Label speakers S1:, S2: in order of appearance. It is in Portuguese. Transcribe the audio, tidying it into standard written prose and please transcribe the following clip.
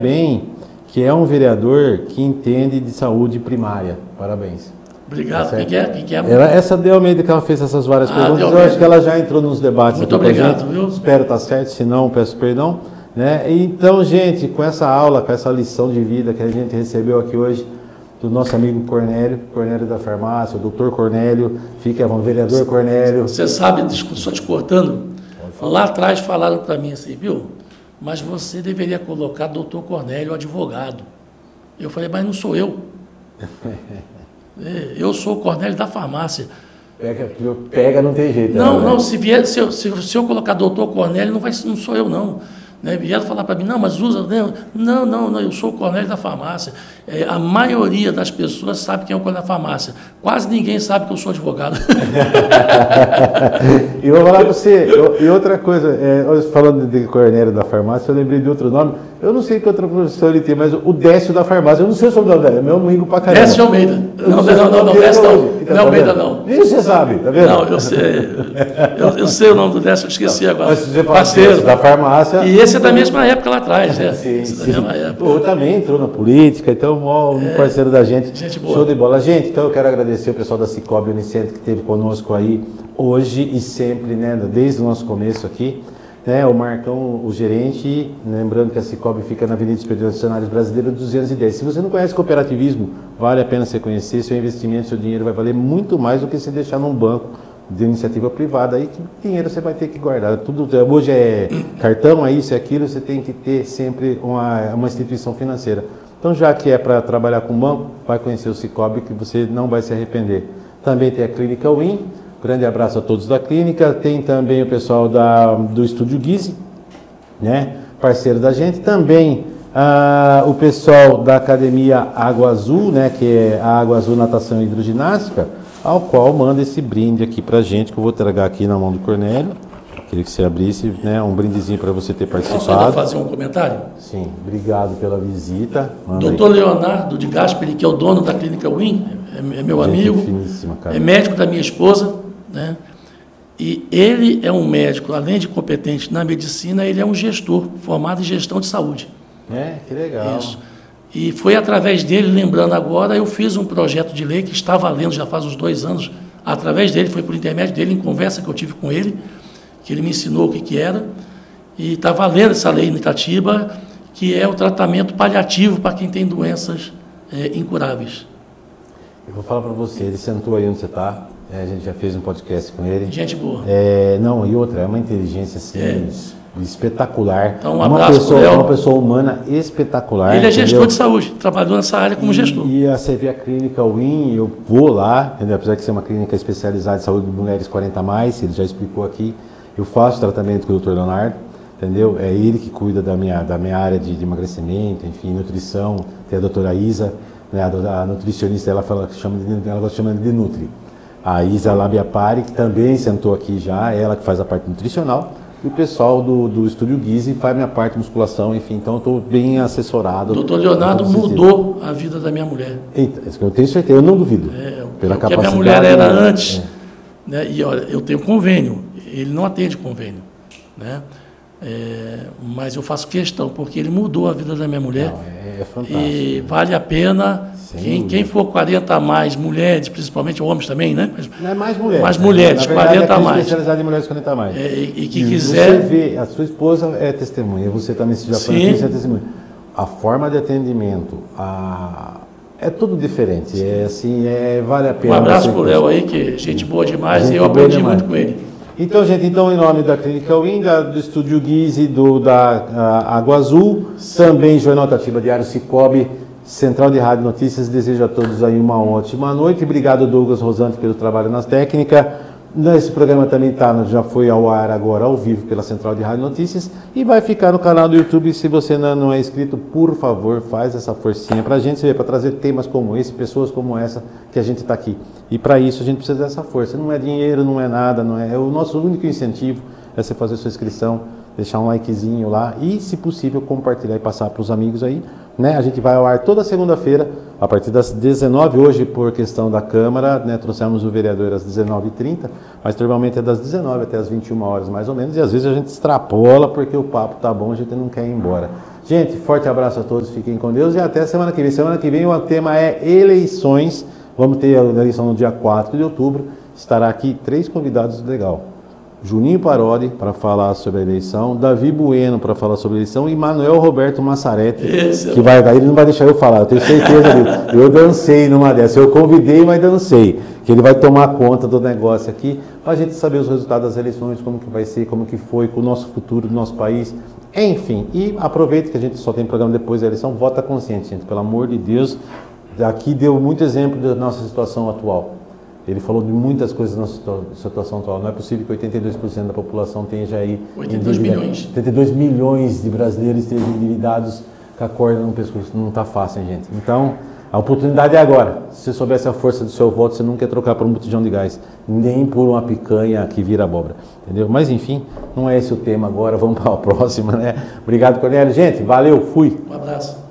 S1: bem que é um vereador que entende de saúde primária. Parabéns.
S2: Obrigado.
S1: Tá
S2: Quem que é?
S1: Essa de Almeida, que ela fez essas várias perguntas, eu acho que ela já entrou nos debates.
S2: Muito obrigado, viu?
S1: Espero estar certo, se não, peço perdão. Né? Então, gente, com essa aula, com essa lição de vida que a gente recebeu aqui hoje, do nosso amigo Cornélio da farmácia, o doutor Cornélio, fica bom, vereador Cornélio.
S2: Você sabe, desculpa, só te cortando, lá atrás falaram para mim assim, viu? Mas você deveria colocar doutor Cornélio, advogado. Eu falei, mas não sou eu. Eu sou o Cornélio da farmácia.
S1: Pega não tem jeito.
S2: Não, se eu colocar doutor Cornélio, não sou eu não. Né? Vieram falar para mim, não, mas usa... Não, eu sou o Cornélio da farmácia. A maioria das pessoas sabe quem é o Cornélio da farmácia. Quase ninguém sabe que eu sou advogado.
S1: E eu vou falar para você, e outra coisa, falando de Cornélio da farmácia, eu lembrei de outro nome, eu não sei que outra profissão ele tem, mas o Décio da farmácia, eu não sei o sobrenome dele, é meu amigo pra caramba.
S2: Décio Almeida. Não, Décio não. Não, Almeida não.
S1: Nem você sabe, tá vendo?
S2: Não, eu sei. Eu sei o nome do Décio, eu esqueci agora.
S1: Mas você fala parceiro da farmácia.
S2: E esse é da mesma época lá atrás, né?
S1: Sim.
S2: Da mesma época.
S1: Eu também entrou na política, então um parceiro da gente.
S2: Gente boa.
S1: Show de bola. Gente, então eu quero agradecer o pessoal da Cicobi Unicentro que esteve conosco aí hoje e sempre, né? Desde o nosso começo aqui. Né, o Marcão, o gerente, lembrando que a Cicobi fica na Avenida Superior Acionários Brasileira 210. Se você não conhece cooperativismo, vale a pena você conhecer. Seu investimento, seu dinheiro vai valer muito mais do que se deixar num banco de iniciativa privada. Aí que dinheiro você vai ter que guardar. Tudo, hoje é cartão, é isso, é aquilo, você tem que ter sempre uma instituição financeira. Então, já que é para trabalhar com banco, vai conhecer o Cicobi que você não vai se arrepender. Também tem a Clínica Win. Grande abraço a todos da clínica. Tem também o pessoal do Estúdio Guise, né? Parceiro da gente. Também o pessoal da Academia Água Azul, né? Que é a Água Azul Natação e Hidroginástica, ao qual manda esse brinde aqui pra gente, que eu vou entregar aqui na mão do Cornélio. Queria que você abrisse, né? Um brindezinho para você ter participado.
S2: Posso ainda fazer um comentário?
S1: Sim, obrigado pela visita.
S2: Doutor Leonardo de Gasperi, que é o dono da Clínica Win, é meu amigo, é médico da minha esposa, né? E ele é um médico, além de competente na medicina, ele é um gestor, formado em gestão de saúde.
S1: Que legal.
S2: Isso. E foi através dele, lembrando agora, eu fiz um projeto de lei que está valendo já faz uns 2 anos, através dele, foi por intermédio dele, em conversa que eu tive com ele, que ele me ensinou o que era, e está valendo essa lei em Itatiba, que é o tratamento paliativo para quem tem doenças incuráveis.
S1: Eu vou falar para você, ele sentou aí onde você está, a gente já fez um podcast com ele.
S2: Gente boa.
S1: Não, e outra, é uma inteligência assim, espetacular.
S2: Então, um abraço,
S1: uma pessoa humana espetacular.
S2: Ele é gestor de saúde, trabalhou nessa área como gestor.
S1: E você vê a Clínica Win, eu vou lá, entendeu? Apesar de ser uma clínica especializada em saúde de mulheres 40+, ele já explicou aqui, eu faço tratamento com o Dr. Leonardo, entendeu? É ele que cuida da minha área de emagrecimento, enfim, nutrição. Tem a doutora Isa, né? A nutricionista, ela gosta de chamar de Nutri. A Isa Labiapari, que também sentou aqui já, ela que faz a parte nutricional, e o pessoal do Estúdio Guise faz minha parte de musculação, enfim, então eu estou bem assessorado.
S2: O doutor Leonardo mudou a vida da minha mulher.
S1: Eita, eu tenho certeza, eu não duvido. Pela
S2: capacidade. A minha mulher era antes, né? E olha, eu tenho convênio, ele não atende convênio, né? Mas eu faço questão, porque ele mudou a vida da minha mulher.
S1: É fantástico.
S2: E vale a pena. Quem for 40 a mais, mulheres, principalmente homens também, né?
S1: Não é mais mulheres.
S2: Mais mulheres,
S1: na verdade,
S2: 40 a mais.
S1: Especializado em mulheres 40 a mais.
S2: E que quiser.
S1: Você vê, a sua esposa é testemunha, você também se já foi testemunha. A forma de atendimento, é tudo diferente. Vale a pena.
S2: Um abraço pro Léo aí, que gente boa demais, e eu aprendi muito com ele.
S1: Então, gente, em nome da Clínica Win, do Estúdio Guise, da Água Azul, também Jornal Itatiba Diário Cicobi, Central de Rádio Notícias, desejo a todos aí uma ótima noite. Obrigado, Douglas Rosante, pelo trabalho nas técnicas. Esse programa também já foi ao ar agora, ao vivo, pela Central de Rádio Notícias, e vai ficar no canal do YouTube. Se você não é inscrito, por favor, faz essa forcinha para a gente, para trazer temas como esse, pessoas como essa, que a gente está aqui. E para isso a gente precisa dessa força. Não é dinheiro, não é nada, é o nosso único incentivo, é você fazer sua inscrição, deixar um likezinho lá e, se possível, compartilhar e passar para os amigos aí, né? A gente vai ao ar toda segunda-feira, a partir das 19h, hoje por questão da Câmara, né? Trouxemos o vereador às 19h30, mas normalmente é das 19h até as 21h mais ou menos, e às vezes a gente extrapola porque o papo tá bom, a gente não quer ir embora. Gente, forte abraço a todos, fiquem com Deus e até semana que vem. Semana que vem o tema é eleições. Vamos ter a eleição no dia 4 de outubro. Estará aqui 3 convidados legal. Juninho Parodi para falar sobre a eleição, Davi Bueno para falar sobre a eleição e Manuel Roberto Massarete, que vai daí, ele não vai deixar eu falar, eu tenho certeza disso. Eu dancei numa dessas, eu convidei, mas dancei, que ele vai tomar conta do negócio aqui, para a gente saber os resultados das eleições, como que vai ser, como que foi, com o nosso futuro do nosso país, enfim. E aproveita que a gente só tem programa depois da eleição, vota consciente, gente, pelo amor de Deus. Aqui deu muito exemplo da nossa situação atual. Ele falou de muitas coisas na situação atual. Não é possível que 82% da população tenha já aí...
S2: 82 milhões.
S1: 82 milhões de brasileiros estejam endividados com a corda no pescoço. Não está fácil, hein, gente? Então, a oportunidade é agora. Se você soubesse a força do seu voto, você não quer trocar por um botijão de gás. Nem por uma picanha que vira abóbora. Entendeu? Mas, enfim, não é esse o tema agora. Vamos para a próxima, né? Obrigado, Cornélio. Gente, valeu. Fui.
S2: Um abraço.